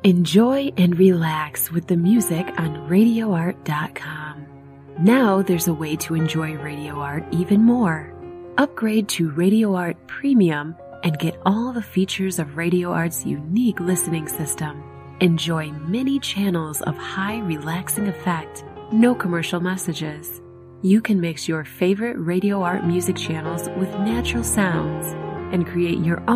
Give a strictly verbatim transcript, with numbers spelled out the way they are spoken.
Enjoy and relax with the music on radio art dot com. Now there's a way to enjoy Radio Art even more. Upgrade to Radio Art Premium and get all the features of Radio Art's unique listening system. Enjoy many channels of high relaxing effect, no commercial messages. You can mix your favorite Radio Art music channels with natural sounds and create your own